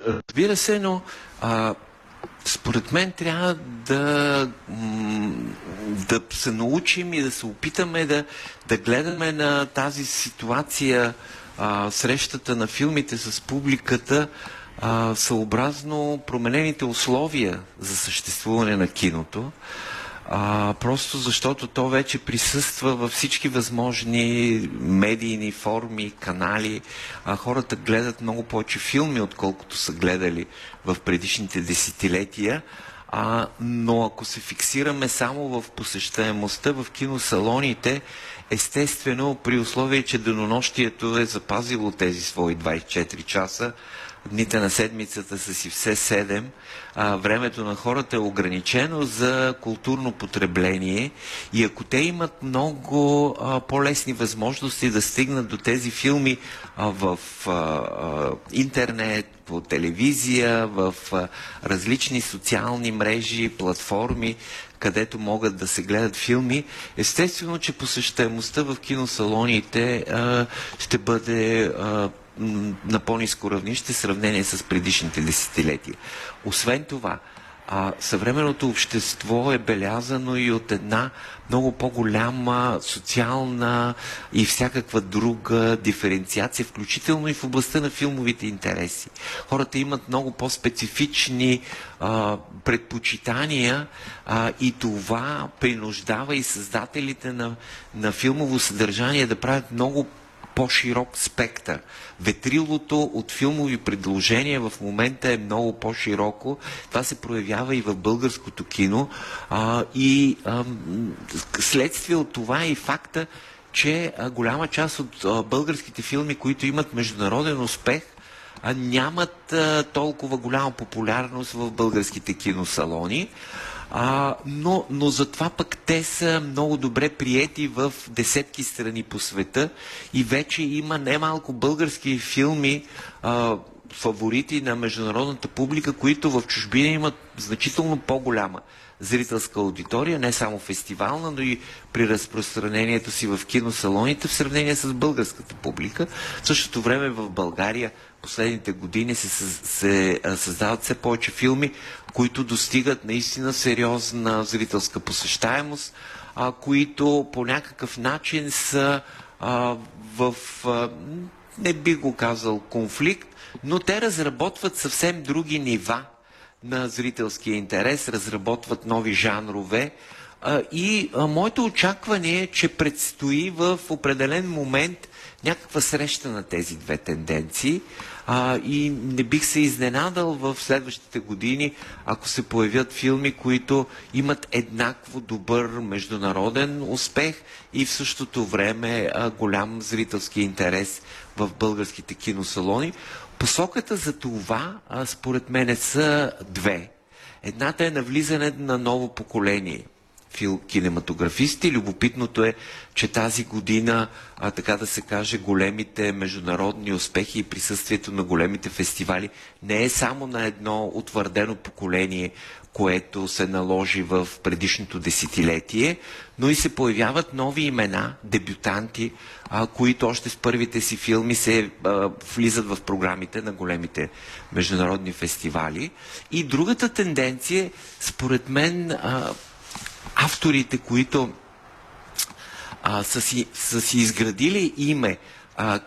Разбира се, но според мен трябва да се научим и да се опитаме да гледаме на тази ситуация, срещата на филмите с публиката, съобразно променените условия за съществуване на киното. Просто защото то вече присъства във всички възможни медийни форми, канали. Хората гледат много повече филми, отколкото са гледали в предишните десетилетия. Но ако се фиксираме само в посещаемостта в киносалоните, естествено, при условие, че денонощието е запазило тези свои 24 часа, дните на седмицата са си все 7, времето на хората е ограничено за културно потребление и ако те имат много по-лесни възможности да стигнат до тези филми в интернет, по телевизия, в различни социални мрежи, платформи, където могат да се гледат филми, естествено, че посещаемостта в киносалоните ще бъде на по-ниско равнище в сравнение с предишните десетилетия. Освен това, съвременното общество е белязано и от една много по-голяма социална и всякаква друга диференциация, включително и в областта на филмовите интереси. Хората имат много по-специфични предпочитания и това принуждава и създателите на филмово съдържание да правят много по-широк спектър. Ветрилото от филмови предложения в момента е много по-широко. Това се проявява и в българското кино. Следствие от това е и факта, че голяма част от българските филми, които имат международен успех, нямат толкова голяма популярност в българските киносалони. Но затова пък те са много добре приети в десетки страни по света и вече има немалко български филми, фаворити на международната публика, които в чужбина имат значително по-голяма зрителска аудитория, не само фестивална, но и при разпространението си в киносалоните в сравнение с българската публика. В същото време в България последните години се създават все повече филми, които достигат наистина сериозна зрителска посещаемост, които по някакъв начин са не би го казал конфликт, но те разработват съвсем други нива на зрителския интерес, разработват нови жанрове. Моето очакване е, че предстои в определен момент някаква среща на тези две тенденции и не бих се изненадал в следващите години, ако се появят филми, които имат еднакво добър международен успех и в същото време голям зрителски интерес в българските киносалони. Посоката за това, според мен, са две. Едната е навлизането на ново поколение кинематографисти. Любопитното е, че тази година, така да се каже, големите международни успехи и присъствието на големите фестивали не е само на едно утвърдено поколение, което се наложи в предишното десетилетие, но и се появяват нови имена, дебютанти, които още с първите си филми се влизат в програмите на големите международни фестивали. И другата тенденция, според мен, авторите, които са си изградили име